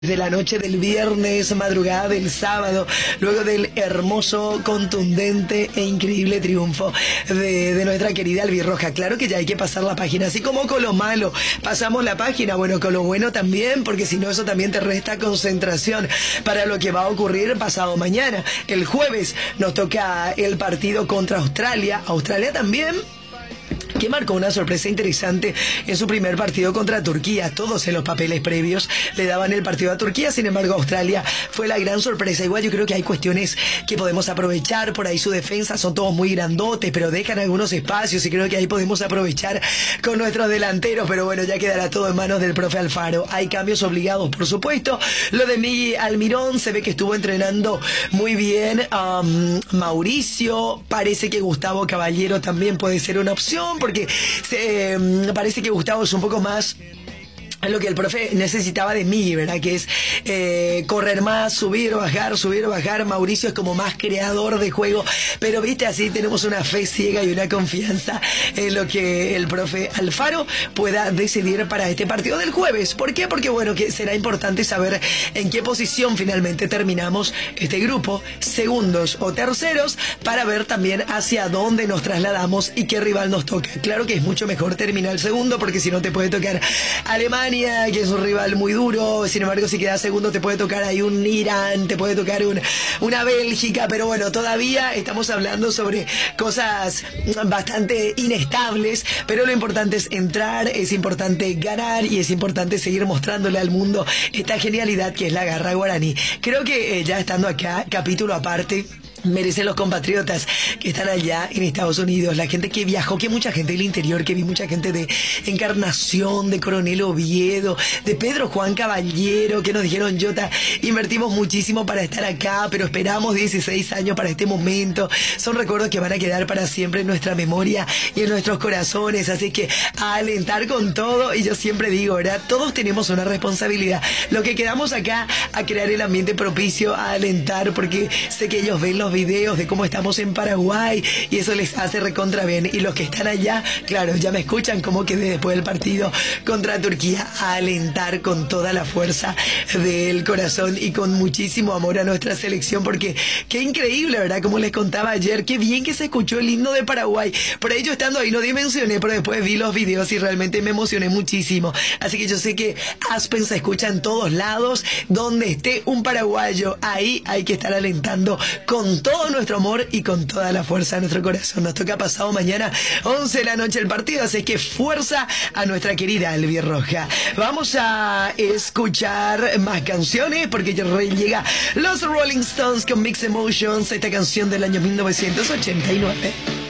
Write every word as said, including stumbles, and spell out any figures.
De la noche del viernes, madrugada del sábado, luego del hermoso, contundente e increíble triunfo de, de nuestra querida albirroja. Claro que ya hay que pasar la página, así como con lo malo pasamos la página, bueno, con lo bueno también, porque si no eso también te resta concentración para lo que va a ocurrir pasado mañana. El jueves nos toca el partido contra Australia, Australia también que marcó una sorpresa interesante en su primer partido contra Turquía. Todos en los papeles previos le daban el partido a Turquía, sin embargo Australia fue la gran sorpresa. Igual yo creo que hay cuestiones que podemos aprovechar, por ahí su defensa son todos muy grandotes, pero dejan algunos espacios y creo que ahí podemos aprovechar con nuestros delanteros, pero bueno, ya quedará todo en manos del profe Alfaro. Hay cambios obligados, por supuesto. Lo de Miguel Almirón, se ve que estuvo entrenando muy bien. um, Mauricio, parece que Gustavo Caballero también puede ser una opción, porque porque se, eh, parece que Gustavo es un poco más lo que el profe necesitaba de mí, ¿verdad? Que es eh, correr más, subir, bajar, subir, bajar. Mauricio es como más creador de juego, pero viste, así tenemos una fe ciega y una confianza en lo que el profe Alfaro pueda decidir para este partido del jueves. ¿Por qué? Porque bueno, que será importante saber en qué posición finalmente terminamos este grupo, segundos o terceros, para ver también hacia dónde nos trasladamos y qué rival nos toca. Claro que es mucho mejor terminar el segundo, porque si no te puede tocar Alemania, que es un rival muy duro. Sin embargo, si quedas segundo te puede tocar ahí un Irán, te puede tocar un, una Bélgica, pero bueno, todavía estamos hablando sobre cosas bastante inestables, pero lo importante es entrar, es importante ganar y es importante seguir mostrándole al mundo esta genialidad que es la garra guaraní. Creo que eh, ya estando acá, capítulo aparte, merecen los compatriotas que están allá en Estados Unidos, la gente que viajó, que mucha gente del interior, que vi mucha gente de Encarnación, de Coronel Oviedo, de Pedro Juan Caballero, que nos dijeron: Jota, invertimos muchísimo para estar acá, pero esperamos dieciséis años para este momento. Son recuerdos que van a quedar para siempre en nuestra memoria y en nuestros corazones, así que a alentar con todo. Y yo siempre digo, ¿verdad? Todos tenemos una responsabilidad. Lo que quedamos acá, a crear el ambiente propicio, a alentar, porque sé que ellos ven los videos de cómo estamos en Paraguay y eso les hace recontra bien. Y los que están allá, claro, ya me escuchan cómo quedé después del partido contra Turquía, a alentar con toda la fuerza del corazón y con muchísimo amor a nuestra selección, porque qué increíble, ¿verdad? Como les contaba ayer, qué bien que se escuchó el himno de Paraguay. Por ahí yo estando ahí no dimensioné, pero después vi los videos y realmente me emocioné muchísimo. Así que yo sé que Aspen se escucha en todos lados. Donde esté un paraguayo, ahí hay que estar alentando con todo nuestro amor y con toda la fuerza de nuestro corazón. Nos toca pasado mañana, once de la noche, el partido, así que fuerza a nuestra querida albirroja. Vamos a escuchar más canciones, porque ya llega los Rolling Stones con Mixed Emotions, esta canción del año mil novecientos ochenta y nueve.